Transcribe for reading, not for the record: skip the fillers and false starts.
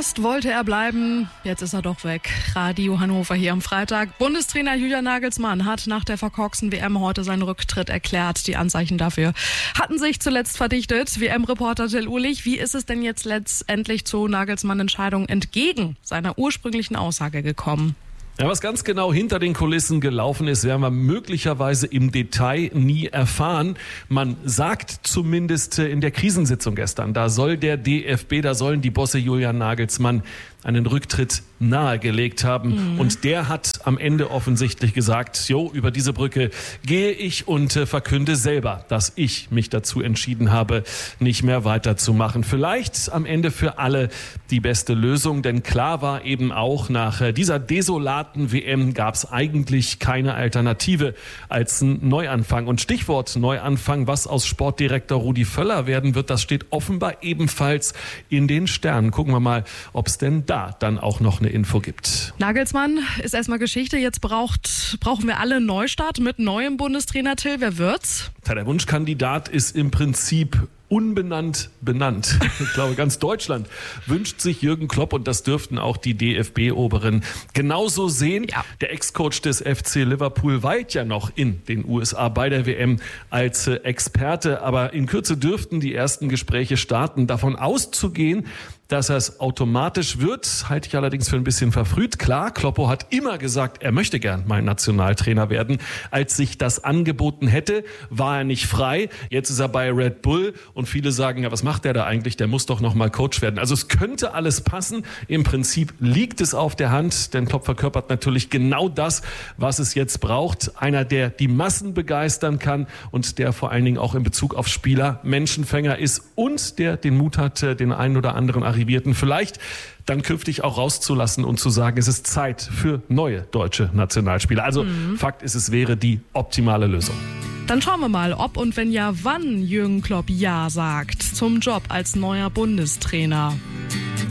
Erst wollte er bleiben, jetzt ist er doch weg. Radio Hannover hier am Freitag. Bundestrainer Julian Nagelsmann hat nach der verkorksten WM heute seinen Rücktritt erklärt. Die Anzeichen dafür hatten sich zuletzt verdichtet. WM-Reporter Till Uhlich, wie ist es denn jetzt letztendlich zu Nagelsmann-Entscheidung entgegen seiner ursprünglichen Aussage gekommen? Ja, was ganz genau hinter den Kulissen gelaufen ist, werden wir möglicherweise im Detail nie erfahren. Man sagt zumindest in der Krisensitzung gestern, da sollen die Bosse Julian Nagelsmann einen Rücktritt nahegelegt haben. Und der hat am Ende offensichtlich gesagt, über diese Brücke gehe ich und verkünde selber, dass ich mich dazu entschieden habe, nicht mehr weiterzumachen. Vielleicht am Ende für alle die beste Lösung, denn klar war eben auch, nach dieser desolaten WM gab es eigentlich keine Alternative als ein Neuanfang. Und Stichwort Neuanfang, was aus Sportdirektor Rudi Völler werden wird, das steht offenbar ebenfalls in den Sternen. Gucken wir mal, ob es denn da dann auch noch eine Info gibt. Nagelsmann ist erstmal Geschichte. Jetzt brauchen wir alle einen Neustart mit neuem Bundestrainer. Till, wer wird's? Der Wunschkandidat ist im Prinzip unbenannt benannt. Ich glaube, ganz Deutschland wünscht sich Jürgen Klopp und das dürften auch die DFB-Oberen genauso sehen. Ja. Der Ex-Coach des FC Liverpool weilt ja noch in den USA bei der WM als Experte, aber in Kürze dürften die ersten Gespräche starten. Davon auszugehen, dass er es automatisch wird, halte ich allerdings für ein bisschen verfrüht. Klar, Kloppo hat immer gesagt, er möchte gern mal Nationaltrainer werden. Als sich das angeboten hätte, war er nicht frei. Jetzt ist er bei Red Bull und viele sagen, ja, was macht der da eigentlich? Der muss doch noch mal Coach werden. Also es könnte alles passen. Im Prinzip liegt es auf der Hand, denn Klopp verkörpert natürlich genau das, was es jetzt braucht. Einer, der die Massen begeistern kann und der vor allen Dingen auch in Bezug auf Spieler Menschenfänger ist und der den Mut hat, den einen oder anderen Arrivierten vielleicht dann künftig auch rauszulassen und zu sagen, es ist Zeit für neue deutsche Nationalspieler. Also Fakt ist, es wäre die optimale Lösung. Dann schauen wir mal, ob und wenn ja, wann Jürgen Klopp Ja sagt zum Job als neuer Bundestrainer.